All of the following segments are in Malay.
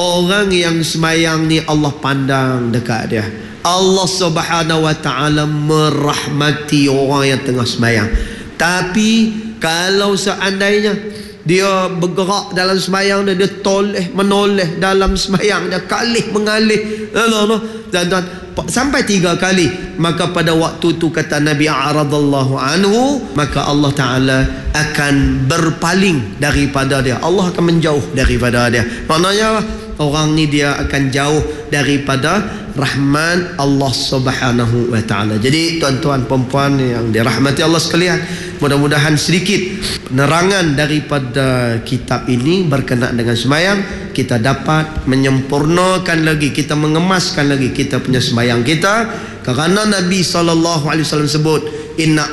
Orang yang semayang ni Allah pandang dekat dia. Allah Subhanahu wa ta'ala merahmati orang yang tengah semayang. Tapi kalau seandainya dia bergerak dalam semayang dia menoleh dalam semayang dia, kalih mengalih dan sampai 3 kali, maka pada waktu tu kata Nabi a'radallahu anhu, maka Allah Ta'ala akan berpaling daripada dia. Allah akan menjauh daripada dia. Maknanya orang ni dia akan jauh daripada rahmat Allah Subhanahu wa ta'ala. Jadi tuan-tuan perempuan yang dirahmati Allah sekalian, mudah-mudahan sedikit penerangan daripada kitab ini berkenaan dengan semayang, kita dapat menyempurnakan lagi, kita mengemaskan lagi kita punya semayang kita. Kerana Nabi SAW sebut inna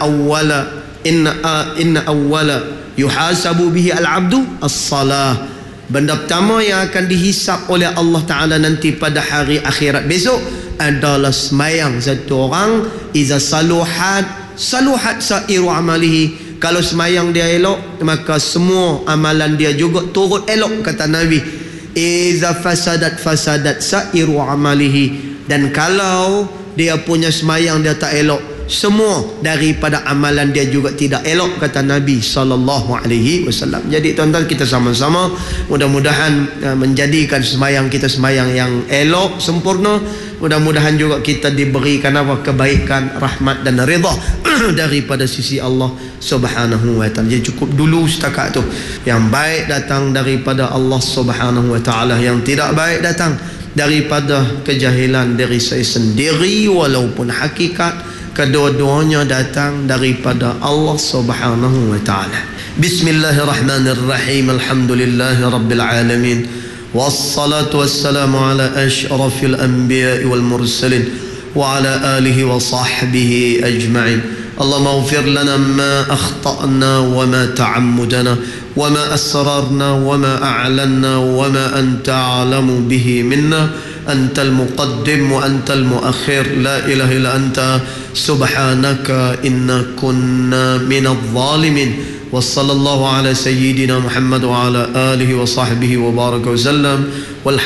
awwala yuhasabu bihi al-abdu as-salah. Benda pertama yang akan dihisap oleh Allah Ta'ala nanti pada hari akhirat besok adalah semayang satu orang. Iza saluhat sa'iru amalihi. Kalau semayang dia elok, maka semua amalan dia juga turut elok, kata Nabi. Iza fasadat sa'iru amalihi. Dan kalau dia punya semayang dia tak elok, semua daripada amalan dia juga tidak elok, kata Nabi SAW. Jadi tuan-tuan, kita sama-sama mudah-mudahan menjadikan semayang kita semayang yang elok, sempurna. Mudah-mudahan juga kita diberikan kebaikan, rahmat dan redha daripada sisi Allah Subhanahu wa ta'ala. Jadi cukup dulu setakat tu. Yang baik datang daripada Allah Subhanahu wa ta'ala, yang tidak baik datang daripada kejahilan diri saya sendiri, walaupun hakikat kedua-duanya datang daripada Allah Subhanahu wa ta'ala. Bismillahirrahmanirrahim. Alhamdulillahi rabbil alamin. Wassalatu wassalamu ala ashrafil anbiya'i wal mursalin wa ala alihi wa sahbihi ajma'in. Allahumma ighfir lana ma akhta'na wa ma ta'ammudana wa ma asrarna wa ma a'lanna wa ma anta a'lamu bihi minna. أنت المقدم وأنت المؤخر لا إله إلا أنت سبحانك إنا كنا من الظالمين. وصلى الله على سيدنا محمد وعلى آله وصحبه وبارك وسلم.